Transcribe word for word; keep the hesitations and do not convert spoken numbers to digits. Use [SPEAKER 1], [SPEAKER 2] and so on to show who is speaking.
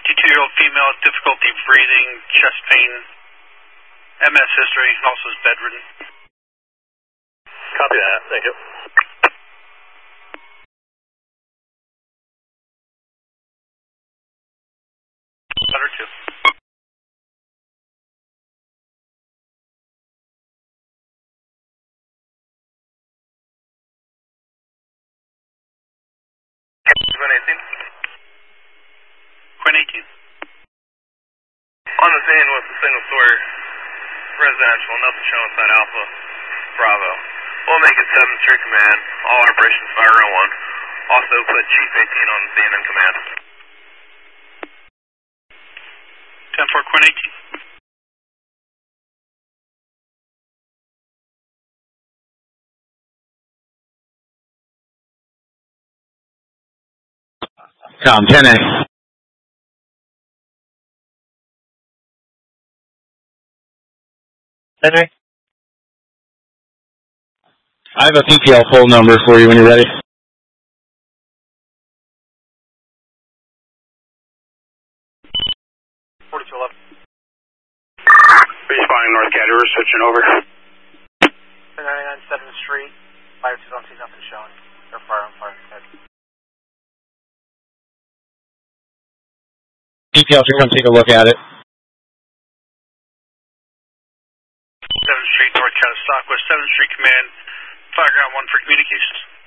[SPEAKER 1] fifty-two-year-old female, difficulty breathing, chest pain, M S history, and also is bedridden.
[SPEAKER 2] Copy that, thank you.
[SPEAKER 1] Letter two.
[SPEAKER 2] Quinn eighteen.
[SPEAKER 1] Quinn eighteen.
[SPEAKER 2] On the scene with the single story residential, nothing showing inside Alpha Bravo. We'll make it seventh Street Command, all operations fire on one. Also put Chief eighteen on the scene in command.
[SPEAKER 1] ten four Quinn eighteen.
[SPEAKER 3] Com ten A. ten A. I have a P P L full number for you when you're ready.
[SPEAKER 1] forty-two eleven.
[SPEAKER 2] Responding North Caddy, we're switching over.
[SPEAKER 4] ninety-nine seventh Street, fire two, don't see nothing showing. They're fire on fire.
[SPEAKER 3] P P L should come take a look at it.
[SPEAKER 1] seventh Street, North County, Southwest seventh Street Command, fire ground one for communications.